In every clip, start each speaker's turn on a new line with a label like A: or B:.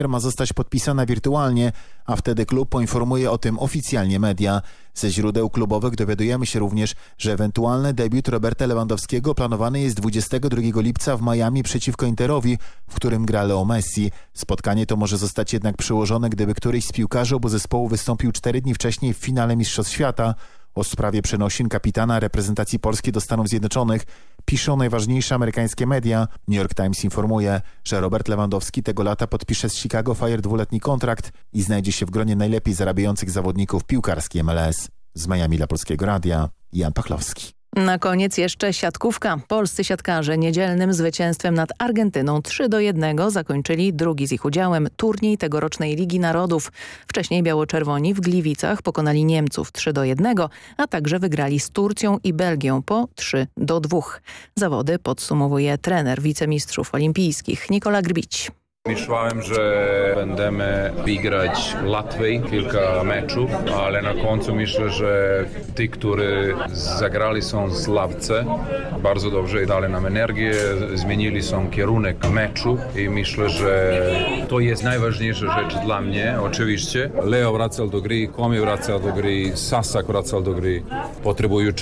A: ma zostać podpisana wirtualnie, a wtedy klub poinformuje o tym oficjalnie media. Ze źródeł klubowych dowiadujemy się również, że ewentualny debiut Roberta Lewandowskiego planowany jest 22 lipca w Miami przeciwko Interowi, w którym gra Leo Messi. Spotkanie to może zostać jednak przełożone, gdyby któryś z piłkarzy obu zespołu wystąpił 4 dni wcześniej w finale Mistrzostw Świata. O sprawie przenosin kapitana reprezentacji Polski do Stanów Zjednoczonych piszą najważniejsze amerykańskie media. New York Times informuje, że Robert Lewandowski tego lata podpisze z Chicago Fire 2-letni kontrakt i znajdzie się w gronie najlepiej zarabiających zawodników piłkarskiej MLS. Z Miami dla Polskiego Radia, Jan Pachlowski.
B: Na koniec jeszcze siatkówka. Polscy siatkarze niedzielnym zwycięstwem nad Argentyną 3-1 zakończyli drugi z ich udziałem turniej tegorocznej Ligi Narodów. Wcześniej biało-czerwoni w Gliwicach pokonali Niemców 3-1, a także wygrali z Turcją i Belgią po 3-2. Zawody podsumowuje trener wicemistrzów olimpijskich Nikola Grbić.
C: Myślałem, że będziemy wygrać łatwiej kilka meczów, ale na końcu myślę, że ci, którzy zagrali są z ławce, bardzo dobrze dali nam energię, zmienili są kierunek meczu i myślę, że to jest najważniejsza rzecz dla mnie. Oczywiście Leo wracał do gry, Komi wracał do gry, Sasak wracał do gry. Potrzebują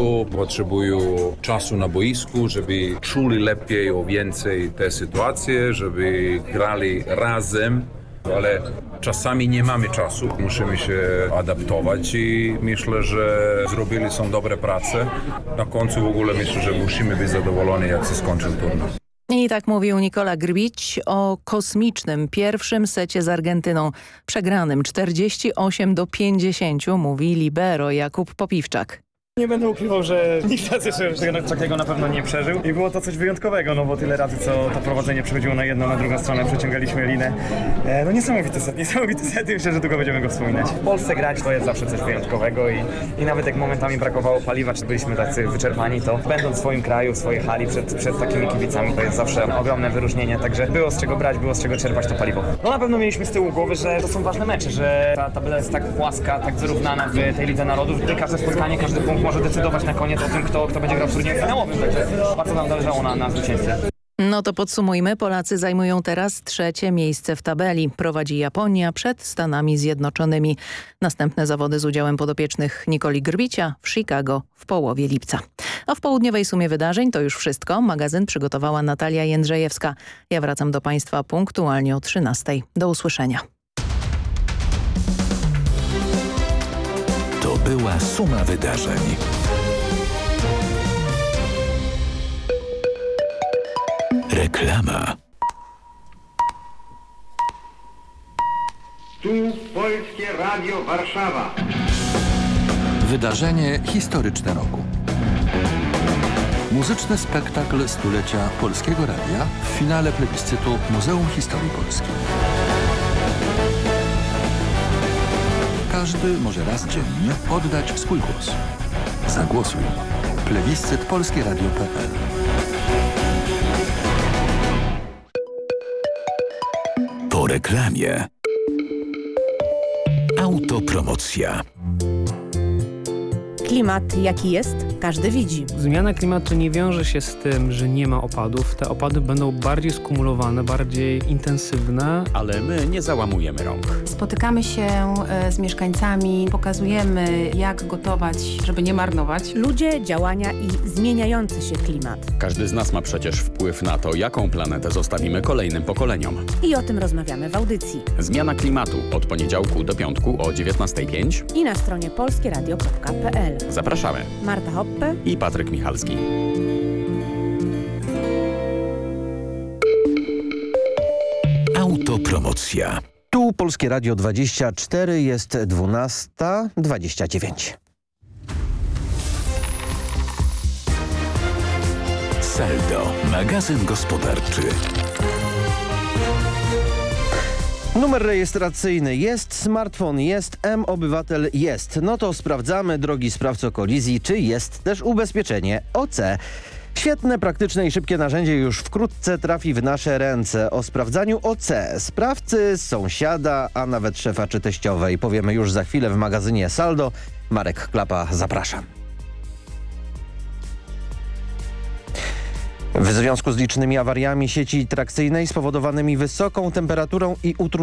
C: czasu na boisku, żeby czuli lepiej o więcej te sytuacje, żeby grali razem, ale czasami nie mamy czasu. Musimy się adaptować i myślę, że zrobili są dobre prace. Na końcu w ogóle myślę, że musimy być zadowoleni, jak się skończył turniej.
B: I tak mówił Nikola Grbić o kosmicznym pierwszym secie z Argentyną. Przegranym 48-50 mówi libero Jakub Popiwczak.
D: Nie będę ukrywał, że nikt raz jeszcze czegoś takiego na pewno nie przeżył i było to coś wyjątkowego, no bo tyle razy co to prowadzenie przechodziło na jedną, na drugą stronę, przeciągaliśmy linę. No niesamowity set i myślę, że długo będziemy go wspominać. W Polsce grać to jest zawsze coś wyjątkowego i nawet jak momentami brakowało paliwa, czy byliśmy tacy wyczerpani, to będąc w swoim kraju, w swojej hali przed takimi kibicami, to jest zawsze ogromne wyróżnienie, także było z czego brać, było z czego czerpać to paliwo. No na pewno mieliśmy z tyłu głowy, że to są ważne mecze, że ta tabela jest tak płaska, tak wyrównana w tej Lidze Narodów, że każde spotkanie, każdy punkt może decydować na koniec o tym, kto będzie grał w turnieju finałowym, także bardzo nam zależało na zwycięstwie.
B: No to podsumujmy. Polacy zajmują teraz 3. miejsce w tabeli. Prowadzi Japonia przed Stanami Zjednoczonymi. Następne zawody z udziałem podopiecznych Nikoli Grbicia w Chicago w połowie lipca. A w południowej sumie wydarzeń to już wszystko. Magazyn przygotowała Natalia Jędrzejewska. Ja wracam do Państwa punktualnie o 13:00. Do usłyszenia.
E: To była suma wydarzeń. Reklama.
F: Tu Polskie Radio Warszawa.
G: Wydarzenie historyczne roku. Muzyczny spektakl stulecia Polskiego Radia w finale plebiscytu Muzeum Historii Polski. Każdy może raz dziennie oddać swój głos. Zagłosuj. Plebiscyt polskieradio.pl.
E: Po reklamie. Autopromocja.
H: Klimat jaki jest, każdy widzi.
I: Zmiana klimatu nie wiąże się z tym, że nie ma opadów. Te opady będą bardziej skumulowane, bardziej intensywne.
J: Ale my nie załamujemy rąk.
H: Spotykamy się z mieszkańcami, pokazujemy jak gotować, żeby nie marnować. Ludzie, działania i zmieniający się klimat.
J: Każdy z nas ma przecież wpływ na to, jaką planetę zostawimy kolejnym pokoleniom.
H: I o tym rozmawiamy w audycji.
J: Zmiana klimatu od poniedziałku do piątku o 19:05
H: i na stronie polskieradio.pl.
J: Zapraszamy.
H: Marta Hoppe
J: i Patryk Michalski.
E: Autopromocja.
K: Tu Polskie Radio 24, jest 12:29.
E: Saldo, magazyn gospodarczy.
K: Numer rejestracyjny jest, smartfon jest, M-Obywatel jest. No to sprawdzamy, drogi sprawco kolizji, czy jest też ubezpieczenie OC. Świetne, praktyczne i szybkie narzędzie już wkrótce trafi w nasze ręce. O sprawdzaniu OC sprawcy, sąsiada, a nawet szefa czy teściowej powiemy już za chwilę w magazynie Saldo. Marek Klapa, zapraszam. W związku z licznymi awariami sieci trakcyjnej spowodowanymi wysoką temperaturą i utrudnieniami